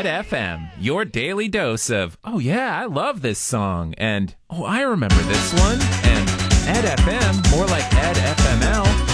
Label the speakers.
Speaker 1: Ed FM, your daily dose of, oh yeah, I love this song, and oh, I remember this one, and Ed FM, more like Ed FML.